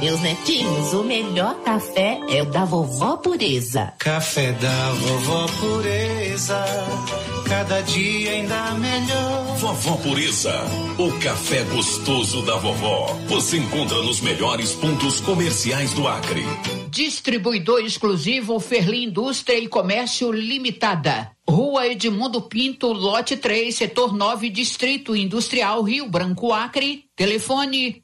meus netinhos, o melhor café é o da Vovó Pureza. Café da Vovó Pureza, cada dia ainda melhor. Vovó Pureza, o café gostoso da vovó. Você encontra nos melhores pontos comerciais do Acre. Distribuidor exclusivo Ferli Indústria e Comércio Limitada. Rua Edmundo Pinto, lote 3, setor 9, Distrito Industrial, Rio Branco, Acre. Telefone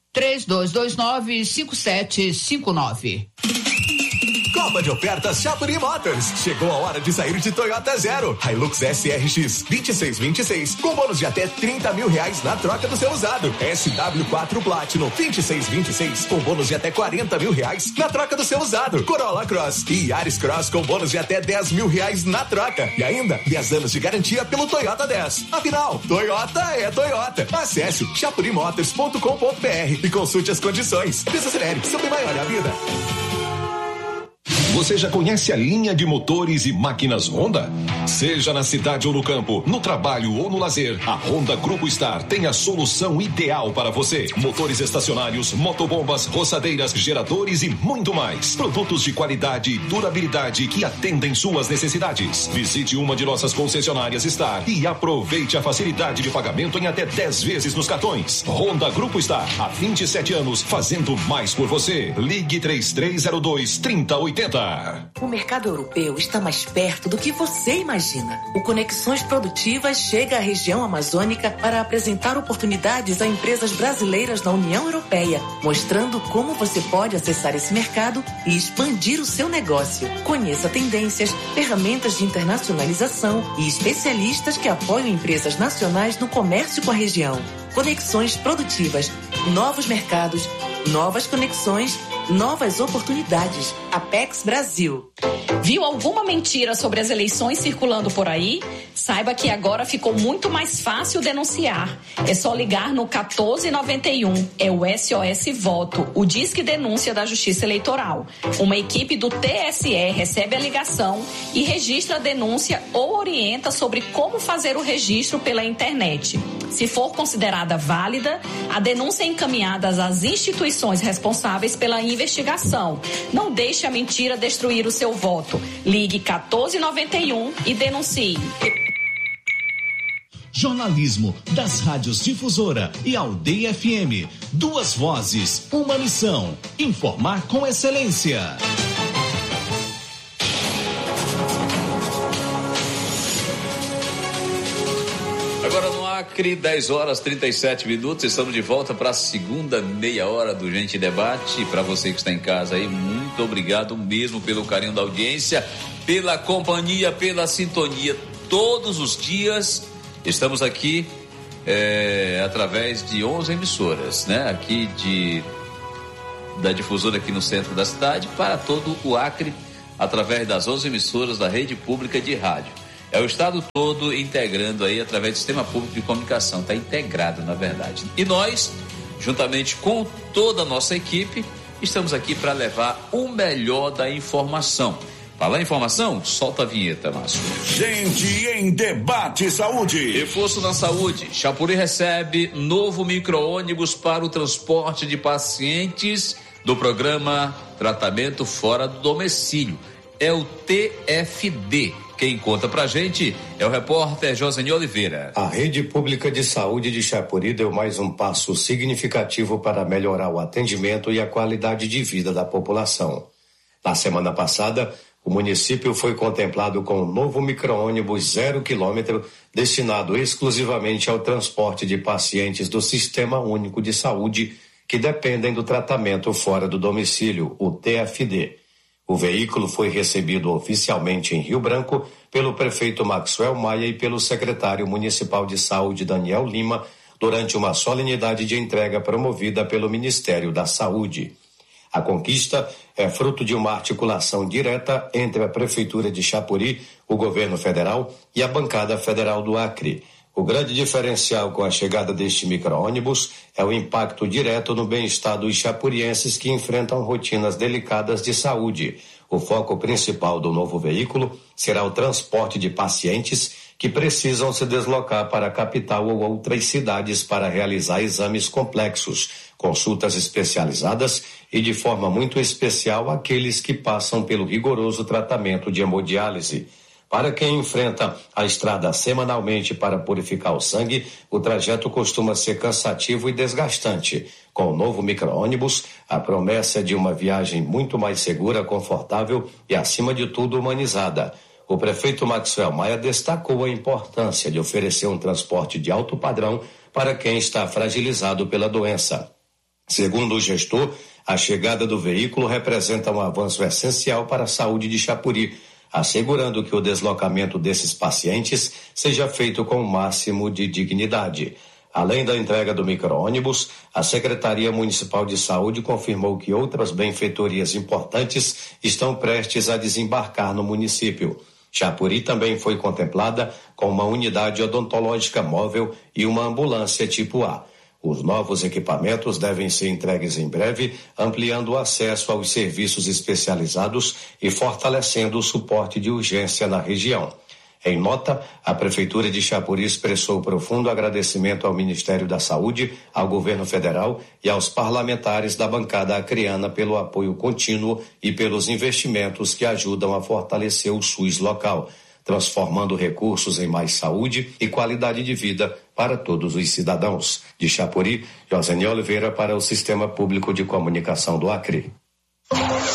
3229-5759. Copa de ofertas Chapuri Motors. Chegou a hora de sair de Toyota Zero. Hilux SRX 2626 com bônus de até R$30 mil na troca do seu usado. SW4 Platinum 2626 com bônus de até R$40 mil na troca do seu usado. Corolla Cross e Yaris Cross com bônus de até R$10 mil na troca. E ainda 10 anos de garantia pelo Toyota 10. Afinal, Toyota é Toyota. Acesse chapurimotors.com.br e consulte as condições. Desacelere, sobre maior a vida. Você já conhece a linha de motores e máquinas Honda? Seja na cidade ou no campo, no trabalho ou no lazer, a Honda Grupo Star tem a solução ideal para você. Motores estacionários, motobombas, roçadeiras, geradores e muito mais. Produtos de qualidade e durabilidade que atendem suas necessidades. Visite uma de nossas concessionárias Star e aproveite a facilidade de pagamento em até 10 vezes nos cartões. Honda Grupo Star, há 27 anos, fazendo mais por você. Ligue 3302-3080. O mercado europeu está mais perto do que você imagina. O Conexões Produtivas chega à região amazônica para apresentar oportunidades a empresas brasileiras na União Europeia, mostrando como você pode acessar esse mercado e expandir o seu negócio. Conheça tendências, ferramentas de internacionalização e especialistas que apoiam empresas nacionais no comércio com a região. Conexões Produtivas, novos mercados, novas conexões, novas oportunidades. Apex Brasil. Viu alguma mentira sobre as eleições circulando por aí? Saiba que agora ficou muito mais fácil denunciar. É só ligar no 1491. É o SOS Voto, o Disque Denúncia da Justiça Eleitoral. Uma equipe do TSE recebe a ligação e registra a denúncia ou orienta sobre como fazer o registro pela internet. Se for considerada válida, a denúncia é encaminhada às instituições responsáveis pela investigação. Não deixe a mentira destruir o seu voto. Ligue 1491 e denuncie. Jornalismo das rádios Difusora e Aldeia FM. Duas vozes, uma missão. Informar com excelência. Agora no Acre, 10h37, estamos de volta para a segunda meia hora do Gente Debate. Para você que está em casa aí, muito obrigado mesmo pelo carinho da audiência, pela companhia, pela sintonia. Todos os dias estamos aqui através de 11 emissoras, né? Aqui da Difusora aqui no centro da cidade, para todo o Acre, através das 11 emissoras da rede pública de rádio. É o estado todo integrando aí através do sistema público de comunicação, está integrado na verdade. E nós, juntamente com toda a nossa equipe, estamos aqui para levar o melhor da informação. Falar em informação? Solta a vinheta, Márcio. Gente em Debate Saúde. Reforço na saúde. Chapuri recebe novo micro-ônibus para o transporte de pacientes do programa Tratamento Fora do Domicílio. É o TFD. Quem conta pra gente é o repórter Joseni Oliveira. A rede pública de saúde de Chapuri deu mais um passo significativo para melhorar o atendimento e a qualidade de vida da população. Na semana passada, o município foi contemplado com um novo micro-ônibus 0 km destinado exclusivamente ao transporte de pacientes do Sistema Único de Saúde que dependem do tratamento fora do domicílio, o TFD. O veículo foi recebido oficialmente em Rio Branco pelo prefeito Maxwell Maia e pelo secretário municipal de saúde Daniel Lima durante uma solenidade de entrega promovida pelo Ministério da Saúde. A conquista é fruto de uma articulação direta entre a Prefeitura de Chapuri, o governo federal e a bancada federal do Acre. O grande diferencial com a chegada deste micro-ônibus é o impacto direto no bem-estar dos chapurienses que enfrentam rotinas delicadas de saúde. O foco principal do novo veículo será o transporte de pacientes que precisam se deslocar para a capital ou outras cidades para realizar exames complexos, consultas especializadas e, de forma muito especial, aqueles que passam pelo rigoroso tratamento de hemodiálise. Para quem enfrenta a estrada semanalmente para purificar o sangue, o trajeto costuma ser cansativo e desgastante. Com o novo micro-ônibus, a promessa é de uma viagem muito mais segura, confortável e, acima de tudo, humanizada. O prefeito Maxwell Maia destacou a importância de oferecer um transporte de alto padrão para quem está fragilizado pela doença. Segundo o gestor, a chegada do veículo representa um avanço essencial para a saúde de Chapuri, assegurando que o deslocamento desses pacientes seja feito com o máximo de dignidade. Além da entrega do micro-ônibus, a Secretaria Municipal de Saúde confirmou que outras benfeitorias importantes estão prestes a desembarcar no município. Chapuri também foi contemplada com uma unidade odontológica móvel e uma ambulância tipo A. Os novos equipamentos devem ser entregues em breve, ampliando o acesso aos serviços especializados e fortalecendo o suporte de urgência na região. Em nota, a Prefeitura de Chapuri expressou profundo agradecimento ao Ministério da Saúde, ao Governo Federal e aos parlamentares da bancada acreana pelo apoio contínuo e pelos investimentos que ajudam a fortalecer o SUS local, transformando recursos em mais saúde e qualidade de vida para todos os cidadãos. De Chapuri, José Oliveira para o Sistema Público de Comunicação do Acre.